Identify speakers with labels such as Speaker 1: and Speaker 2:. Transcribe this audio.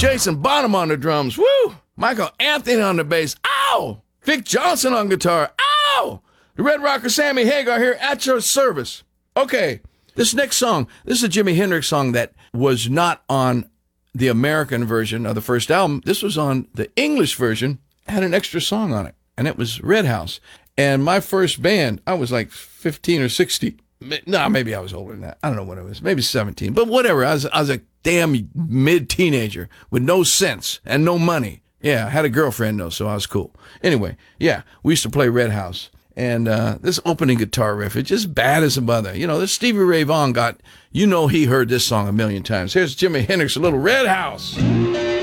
Speaker 1: Jason Bonham on the drums. Woo! Michael Anthony on the bass. Ow! Vic Johnson on guitar. Ow! The Red Rocker Sammy Hagar here at your service. Okay, this next song, this is a Jimi Hendrix song that was not on the American version of the first album. This was on the English version, had an extra song on it, and it was Red House. And my first band, I was like 15 or 16. No, maybe I was older than that. I don't know what it was. Maybe 17. But whatever. I was a damn mid-teenager with no sense and no money. Yeah, I had a girlfriend, though, so I was cool. Anyway, yeah, we used to play Red House. And this opening guitar riff, it's just bad as a mother. You know, this Stevie Ray Vaughan he heard this song a million times. Here's Jimi Hendrix, a little Red House.